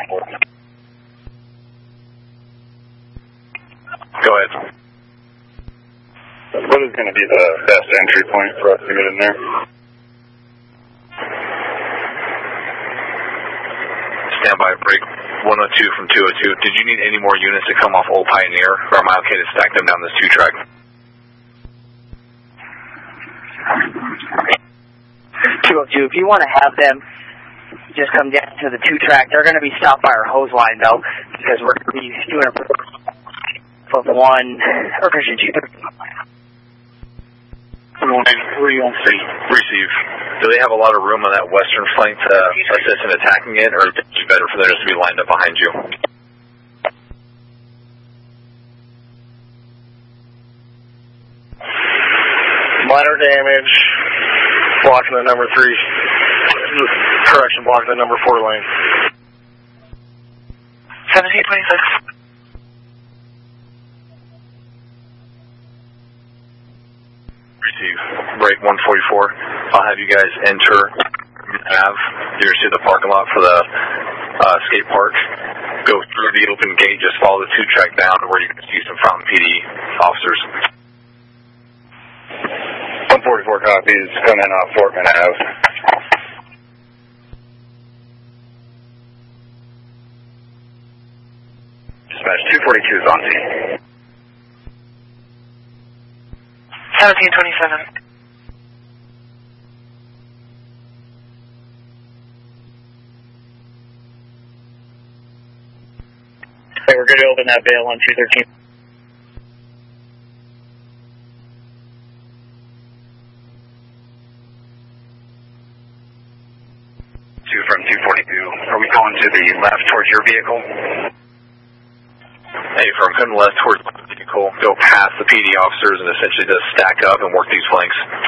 4. Go ahead. What is going to be the best entry point for us to get in there? Standby break 102 from 202. Did you need any more units to come off Old Pioneer, or am I okay to stack them down this 2-track? 202, if you want to have them just come down to the 2-track, they're going to be stopped by our hose line, though, because we're going to be doing a from 1, or Christian 2. Receive. Do they have a lot of room on that western flank to assist in attacking it, or is it better for them just to be lined up behind you? Minor damage, blocking the number 3. Correction, blocking the number 4 lane. 1726. Receive. Break 144. I'll have you guys enter Ave. You're to the parking lot for the skate park. Go through the open gate. Just follow the 2-track down to where you can see some Fountain PD officers. 144 copies coming off Fortman Ave. Dispatch 242 is on scene. 1727. Hey, we're going to open that bail on 213. From 242. Are we going to the left towards your vehicle? Hey, from coming left towards the vehicle, go past the PD officers and essentially just stack up and work these flanks.